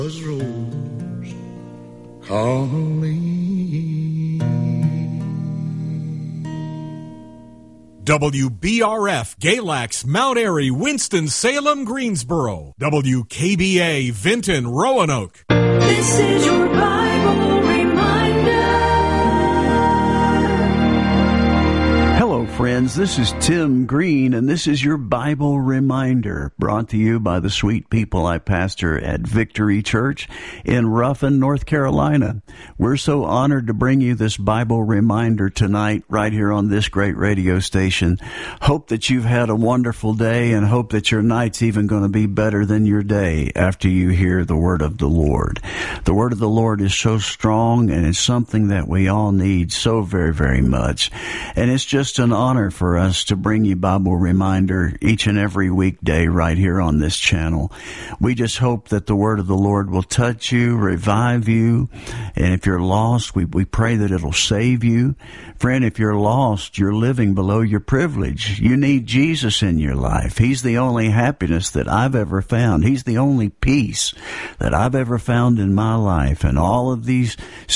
rose calling. WBRF, Galax, Mount Airy, Winston-Salem, Greensboro. WKBA, Vinton, Roanoke. This is your Bible reminder. Hello, friends. This is Tim Green, and this is your Bible reminder, brought to you by the sweet people I pastor at Victory Church in Ruffin, North Carolina. We're so honored to bring you this Bible reminder tonight right here on this great radio station. Hope that you've had a wonderful day, and hope that your night's even going to be better than your day after you hear the word of the Lord. The word of the Lord is so strong, and it's something that we all need so very, very much. And it's just an honor for us to bring you Bible Reminder each and every weekday right here on this channel. We just hope that the word of the Lord will touch you, revive you, and if you're lost, we pray that it'll save you. Friend, if you're lost, you're living below your privilege. You need Jesus in your life. He's the only happiness that I've ever found. He's the only peace that I've ever found in my life. And all of these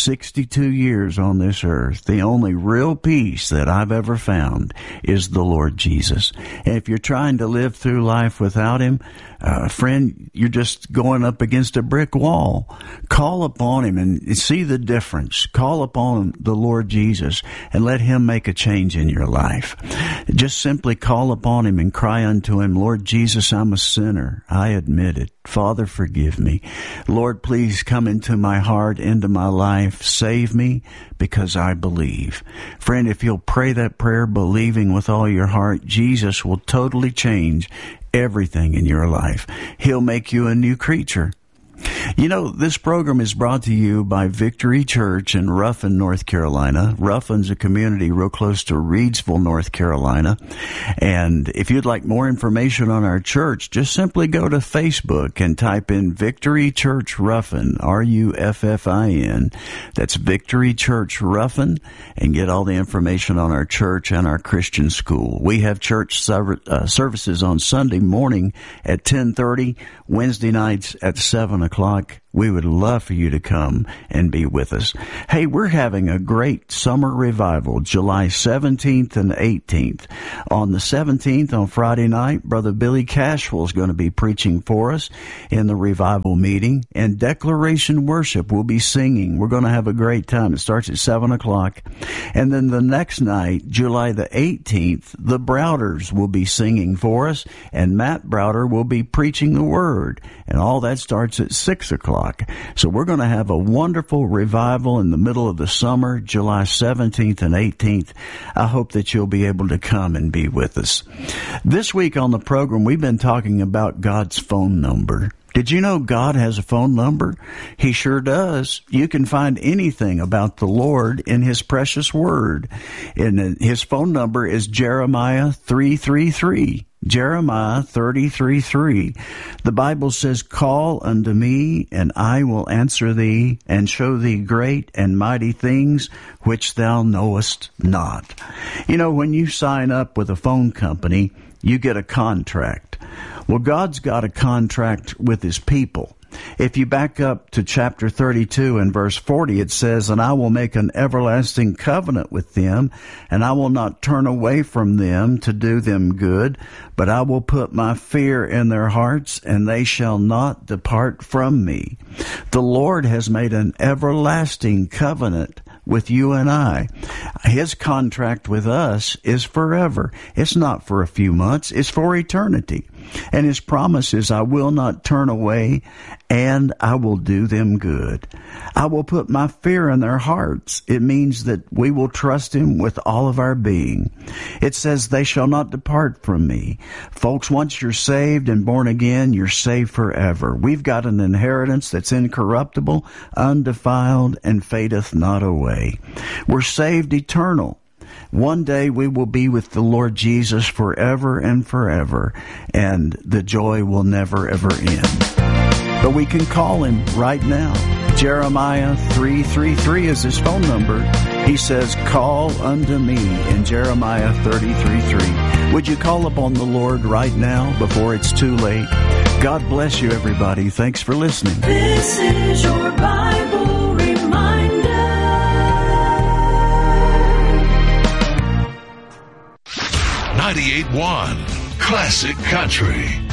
62 years on this earth, the only real peace that I've ever found is the Lord Jesus. And if you're trying to live through life without Him, friend, you're just going up against a brick wall. Call upon Him and see the difference. Call upon the Lord Jesus and let Him make a change in your life. Just simply call upon Him and cry unto Him, Lord Jesus, I'm a sinner. I admit it. Father, forgive me. Lord, please come into my heart, into my life. Save me because I believe. Friend, if you'll pray that prayer believing with all your heart, Jesus will totally change everything in your life. He'll make you a new creature. You know, this program is brought to you by Victory Church in Ruffin, North Carolina. Ruffin's a community real close to Reidsville, North Carolina. And if you'd like more information on our church, just simply go to Facebook and type in Victory Church Ruffin, R-U-F-F-I-N. That's Victory Church Ruffin, and get all the information on our church and our Christian school. We have church services on Sunday morning at 10:30, Wednesday nights at 7 o'clock. We would love for you to come and be with us. Hey, we're having a great summer revival, July 17th and 18th. On the 17th, on Friday night, Brother Billy Cashwell is going to be preaching for us in the revival meeting, and Declaration Worship will be singing. We're going to have a great time. It starts at 7 o'clock. And then the next night, July the 18th, the Browders will be singing for us, and Matt Browder will be preaching the Word. And all that starts at 6 o'clock. So we're going to have a wonderful revival in the middle of the summer, July 17th and 18th. I hope that you'll be able to come and be with us. This week on the program, we've been talking about God's phone number. Did you know God has a phone number? He sure does. You can find anything about the Lord in His precious Word. And His phone number is Jeremiah 3:33. Jeremiah 33:3. The Bible says, Call unto me, and I will answer thee, and show thee great and mighty things which thou knowest not. You know, when you sign up with a phone company, you get a contract. Well, God's got a contract with His people. If you back up to chapter 32 and verse 40, it says, And I will make an everlasting covenant with them, and I will not turn away from them to do them good, but I will put my fear in their hearts, and they shall not depart from me. The Lord has made an everlasting covenant with you and I. His contract with us is forever. It's not for a few months. It's for eternity. And His promise is, I will not turn away, and I will do them good. I will put my fear in their hearts. It means that we will trust Him with all of our being. It says, they shall not depart from me. Folks, once you're saved and born again, you're saved forever. We've got an inheritance that's incorruptible, undefiled, and fadeth not away. We're saved eternal. One day we will be with the Lord Jesus forever and forever, and the joy will never, ever end. But we can call Him right now. Jeremiah 3:33 is His phone number. He says, Call unto me in Jeremiah 33:3. Would you call upon the Lord right now before it's too late? God bless you, everybody. Thanks for listening. This is your Bible reminder. 98.1 Classic Country.